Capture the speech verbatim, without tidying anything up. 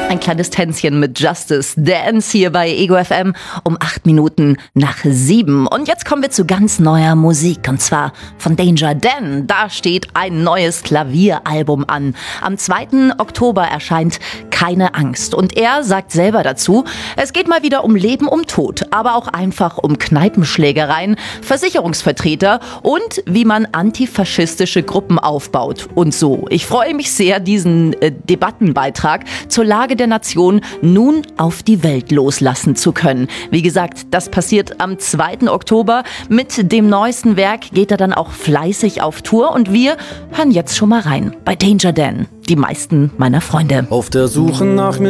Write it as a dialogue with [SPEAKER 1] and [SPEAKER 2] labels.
[SPEAKER 1] Ein kleines Tänzchen mit Justice Dance hier bei Ego F M um acht Minuten nach sieben. Und jetzt kommen wir zu ganz neuer Musik, und zwar von Danger Dan. Da steht ein neues Klavieralbum an. Am zweiten Oktober erscheint Keine Angst. Und er sagt selber dazu, es geht mal wieder um Leben, um Tod, aber auch einfach um Kneipenschlägereien, Versicherungsvertreter und wie man antifaschistische Gruppen aufbaut. Und so. Ich freue mich sehr, diesen äh, Debattenbeitrag zur Lage der Nation nun auf die Welt loslassen zu können. Wie gesagt, das passiert am zweiten Oktober. Mit dem neuesten Werk geht er dann auch fleißig auf Tour und wir hören jetzt schon mal rein bei Danger Dan, die meisten meiner Freunde.
[SPEAKER 2] Auf der Suche nach mir